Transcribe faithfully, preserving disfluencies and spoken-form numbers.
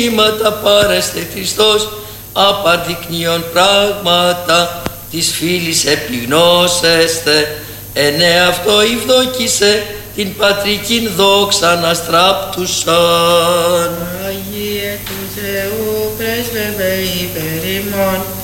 νήματα πάρεστε Χριστός, απαρδεικνύων πράγματα της φίλης επιγνώσεστε, ενέ αυτό ευδόκησε την πατρικήν δόξαν αστράπτουσαν. Αγίε του Θεού πρέσβευε υπερ ημών.